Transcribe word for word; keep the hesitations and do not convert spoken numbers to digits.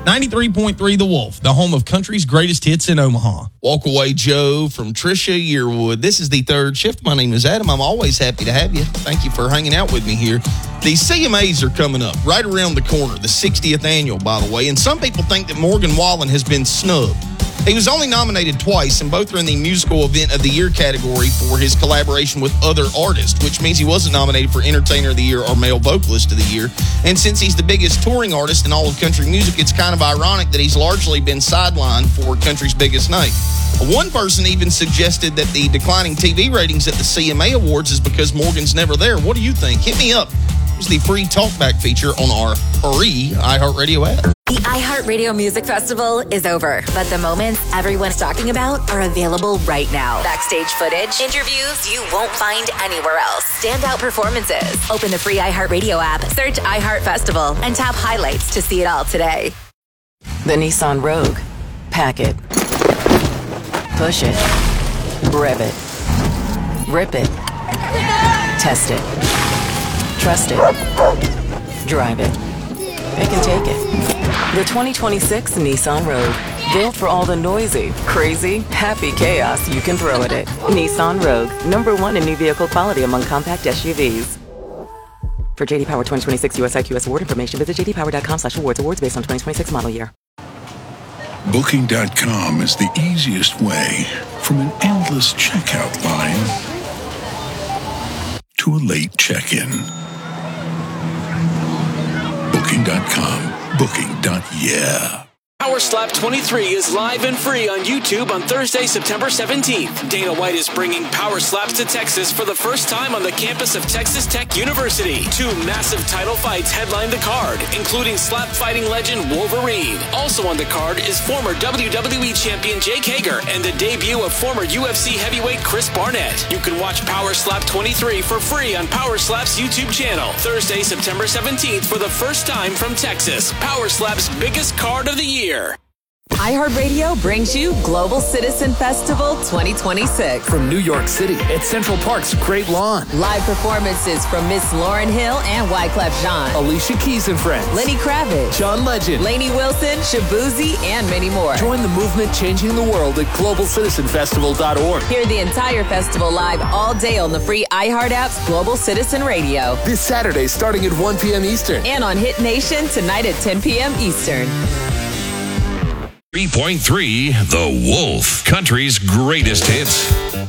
ninety-three point three The Wolf, the home of country's greatest hits in Omaha. Walk Away Joe from Trisha Yearwood. This is the third shift. My name is Adam. I'm always happy to have you. Thank you for hanging out with me here. The C M As are coming up right around the corner, the sixtieth annual, by the way, and some people think that Morgan Wallen has been snubbed. He was only nominated twice, and both are in the Musical Event of the Year category for his collaboration with other artists, which means he wasn't nominated for Entertainer of the Year or Male Vocalist of the Year. And since he's the biggest touring artist in all of country music, it's kind of ironic that he's largely been sidelined for country's biggest night. One person even suggested that the declining T V ratings at the C M A Awards is because Morgan's never there. What do you think? Hit me up. Here's the free talkback feature on our free iHeartRadio app. The iHeartRadio Music Festival is over, but the moments everyone's talking about are available right now. Backstage footage, interviews you won't find anywhere else, standout performances. Open the free iHeartRadio app, search iHeart Festival, and tap highlights to see it all today. The Nissan Rogue. Pack it. Push it. Rev it. Rip it. Test it. Trust it. Drive it. It can take it. The twenty twenty-six Nissan Rogue. Built for all the noisy, crazy, happy chaos you can throw at it. Nissan Rogue. Number one in new vehicle quality among compact S U Vs. For J D Power twenty twenty-six U S I Q S award information, visit j d power dot com slash awards. Awards based on twenty twenty-six model year. Booking dot com is the easiest way from an endless checkout line to a late check-in. Booking dot com. Booking. Yeah. Power Slap twenty-three is live and free on YouTube on Thursday, September seventeenth. Dana White is bringing Power Slaps to Texas for the first time on the campus of Texas Tech University. Two massive title fights headline the card, including slap fighting legend Wolverine. Also on the card is former W W E champion Jake Hager and the debut of former U F C heavyweight Chris Barnett. You can watch Power Slap twenty-three for free on Power Slap's YouTube channel. Thursday, September seventeenth for the first time from Texas. Power Slap's biggest card of the year. iHeartRadio brings you Global Citizen Festival twenty twenty-six. From New York City at Central Park's Great Lawn. Live performances from Miss Lauryn Hill and Wyclef Jean. Alicia Keys and Friends. Lenny Kravitz. John Legend. Lainey Wilson, Shabuzi, and many more. Join the movement changing the world at global citizen festival dot org. Hear the entire festival live all day on the free iHeart app's Global Citizen Radio. This Saturday starting at one p.m. Eastern. And on Hit Nation tonight at ten p.m. Eastern. three point three The Wolf, country's greatest hits.